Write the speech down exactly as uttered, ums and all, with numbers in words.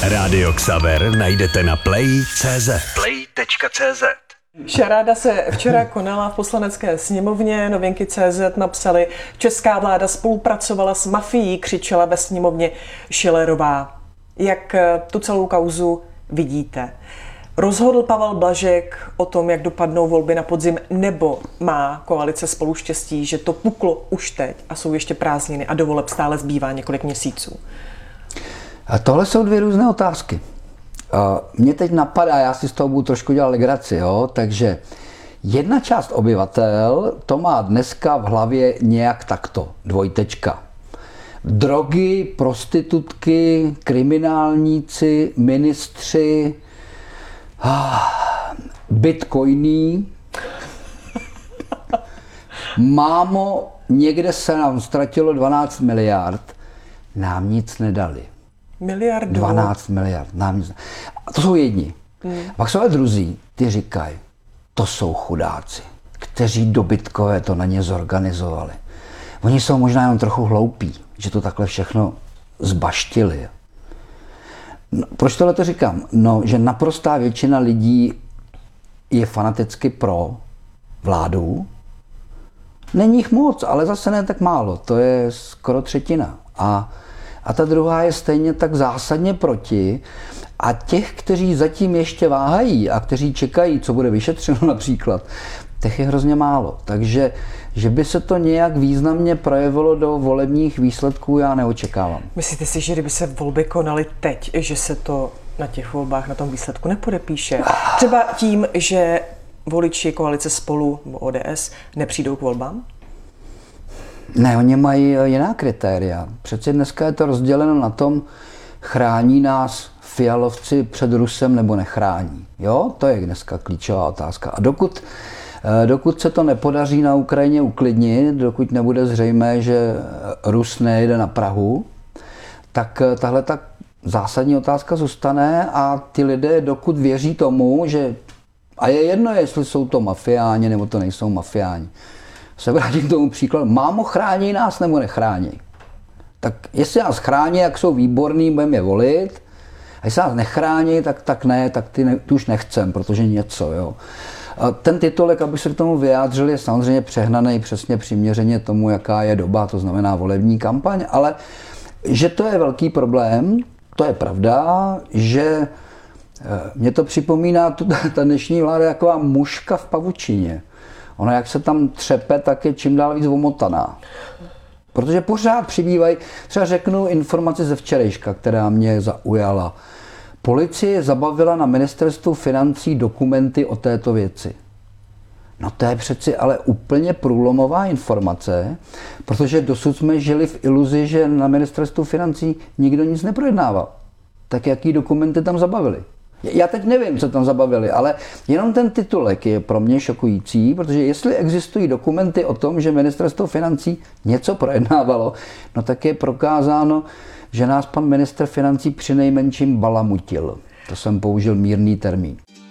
Rádio Xaver najdete na play tečka cé zet. play tečka cé zet. Šaráda se včera konala v Poslanecké sněmovně. Novinky tečka cé zet napsali: česká vláda spolupracovala s mafií, křičela ve sněmovně Schillerová. Jak tu celou kauzu vidíte? Rozhodl Pavel Blažek o tom, jak dopadnou volby na podzim, nebo má koalice Spolu štěstí, že to puklo už teď a jsou ještě prázdniny a do voleb stále zbývá několik měsíců? A tohle jsou dvě různé otázky. Mně teď napadá, já si z toho budu trošku dělat legraci, jo? Takže jedna část obyvatel to má dneska v hlavě nějak takto, dvojtečka. Drogy, prostitutky, kriminálníci, ministři, bitcoiny. Mámo, někde se nám ztratilo dvanáct miliard, nám nic nedali. Miliardu. dvanáct miliard, nám nic. A to jsou jedni. Hmm. Pak jsou ale druzí, ty říkají, to jsou chudáci, kteří dobytkové to na ně zorganizovali. Oni jsou možná jenom trochu hloupí, že to takhle všechno zbaštili. No, proč tohle to říkám? No, že naprostá většina lidí je fanaticky pro vládu. Není jich moc, ale zase ne tak málo. To je skoro třetina. A, a ta druhá je stejně tak zásadně proti. A těch, kteří zatím ještě váhají a kteří čekají, co bude vyšetřeno například, těch je hrozně málo. Takže, že by se to nějak významně projevilo do volebních výsledků, já neočekávám. Myslíte si, že kdyby se volby konaly teď, že se to na těch volbách, na tom výsledku nepodepíše? Třeba tím, že voliči koalice Spolu, O D S, nepřijdou k volbám? Ne, oni mají jiná kritéria. Přece dneska je to rozděleno na tom, chrání nás Fialovci před Rusem nebo nechrání. Jo, to je dneska klíčová otázka. A dokud Dokud se to nepodaří na Ukrajině uklidnit, dokud nebude zřejmé, že Rus nejede na Prahu, tak tahle tak zásadní otázka zůstane a ty lidé, dokud věří tomu, že a je jedno, jestli jsou to mafiáni nebo to nejsou mafiáni. Se vrátím k tomu příkladu. Mámo, chrání nás nebo nechrání? Tak jestli nás chrání, jak jsou výborní, budeme je volit. A jestli nás nechrání, tak, tak ne, tak ty, ne, ty už nechcem, protože něco, jo. Ten titulek, aby se k tomu vyjádřil, je samozřejmě přehnaný přesně přiměřeně tomu, jaká je doba, to znamená volební kampaň, ale že to je velký problém, to je pravda, že mě to připomíná tu, ta dnešní vláda taková muška v pavučině. Ona, jak se tam třepe, tak je čím dál víc omotaná. Protože pořád přibývají, třeba řeknu informaci ze včerejška, která mě zaujala. Policie zabavila na ministerstvu financí dokumenty o této věci. No to je přeci ale úplně průlomová informace, protože dosud jsme žili v iluzi, že na ministerstvu financí nikdo nic neprojednával. Tak jaký dokumenty tam zabavili? Já teď nevím, co tam zabavili, ale jenom ten titulek je pro mě šokující, protože jestli existují dokumenty o tom, že ministerstvo financí něco projednávalo, no tak je prokázáno, že nás pan ministr financí přinejmenším balamutil. To jsem použil mírný termín.